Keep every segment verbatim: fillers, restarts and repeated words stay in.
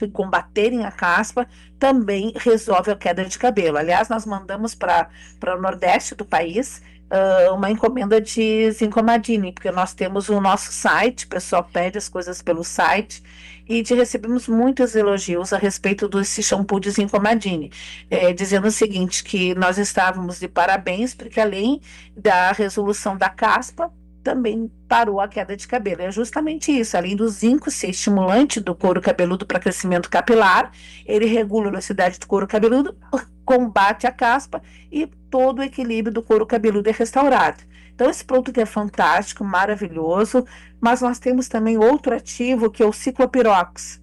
caspa e combaterem a caspa, também resolve a queda de cabelo. Aliás, nós mandamos para para o nordeste do país uh, uma encomenda de Zincomadine, porque nós temos o nosso site, o pessoal pede as coisas pelo site, e de, recebemos muitos elogios a respeito desse shampoo de Zincomadine, é, dizendo o seguinte, que nós estávamos de parabéns, porque além da resolução da caspa, também parou a queda de cabelo. É justamente isso, além do zinco ser estimulante do couro cabeludo para crescimento capilar, ele regula a velocidade do couro cabeludo, combate a caspa e todo o equilíbrio do couro cabeludo é restaurado. Então esse produto é fantástico, maravilhoso, mas nós temos também outro ativo que é o ciclopirox,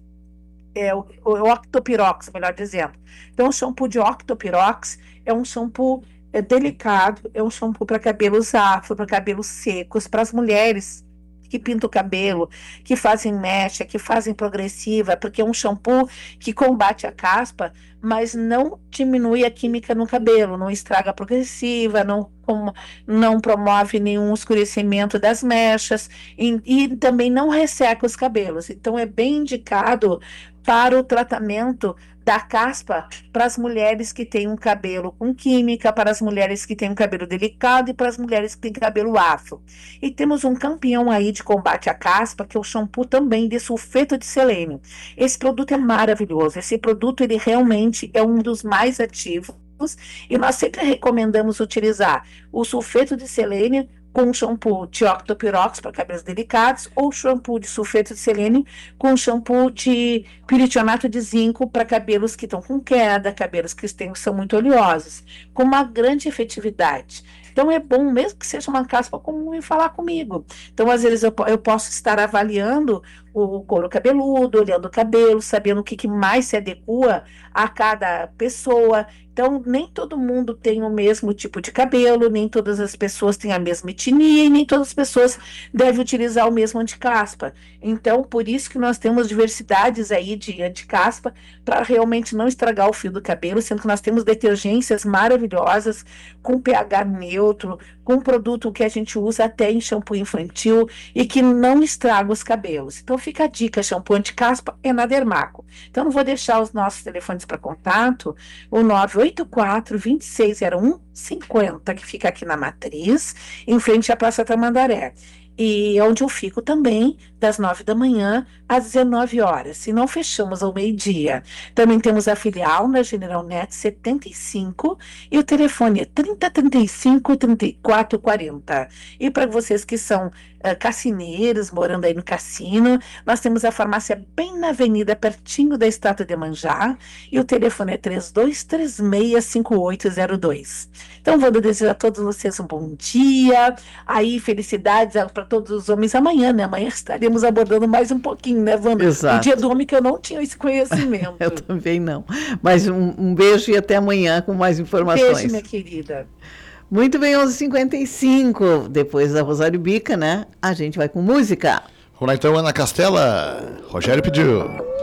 é o, o octopirox, melhor dizendo. Então o shampoo de octopirox é um shampoo é delicado, é um shampoo para cabelos afro, para cabelos secos, para as mulheres que pintam o cabelo, que fazem mecha, que fazem progressiva, porque é um shampoo que combate a caspa, mas não diminui a química no cabelo, não estraga a progressiva, não, com, não promove nenhum escurecimento das mechas e, e também não resseca os cabelos. Então é bem indicado para o tratamento da caspa para as mulheres que têm um cabelo com química, para as mulheres que têm um cabelo delicado e para as mulheres que têm cabelo afro. E temos um campeão aí de combate à caspa, que é o shampoo também de sulfeto de selênio. Esse produto é maravilhoso. Esse produto, ele realmente é um dos mais ativos e nós sempre recomendamos utilizar o sulfeto de selênio com shampoo de octopirox para cabelos delicados ou shampoo de sulfeto de selênio com shampoo de piritionato de zinco para cabelos que estão com queda, cabelos que têm, são muito oleosos, com uma grande efetividade. Então é bom, mesmo que seja uma caspa comum, em falar comigo. Então, às vezes, eu, eu posso estar avaliando o couro cabeludo, olhando o cabelo, sabendo o que, que mais se adequa a cada pessoa. Então, nem todo mundo tem o mesmo tipo de cabelo, nem todas as pessoas têm a mesma etnia e nem todas as pessoas devem utilizar o mesmo anticaspa. Então, por isso que nós temos diversidades aí de anticaspa para realmente não estragar o fio do cabelo, sendo que nós temos detergências maravilhosas com pH neutro, com um produto que a gente usa até em shampoo infantil e que não estraga os cabelos. Então, fica a dica, shampoo anticaspa é na Dermaco. Então, não vou deixar os nossos telefones para contato, o nove oito quatro, dois seis zero um, cinco zero, que fica aqui na Matriz, em frente à Praça Tamandaré. E onde eu fico também, das nove da manhã às dezenove horas, se não fechamos ao meio-dia. Também temos a filial na General Net setenta e cinco e o telefone é trinta, trinta e cinco, trinta e quatro, quarenta. E para vocês que são uh, cassineiros, morando aí no cassino, nós temos a farmácia bem na avenida, pertinho da Estátua de Manjá, e o telefone é três dois três seis, cinco oito zero dois. Então, vou desejar a todos vocês um bom dia, aí felicidades para todos os homens amanhã, né? Amanhã estaremos abordando mais um pouquinho, né, Wanda? Exato. O dia do homem que eu não tinha esse conhecimento. Eu também não. Mas um, um beijo e até amanhã com mais informações. Beijo, minha querida. Muito bem, onze e cinquenta e cinco. Depois da Rosário Bica, né? A gente vai com música. Vamos lá então, Ana Castela. Rogério pediu.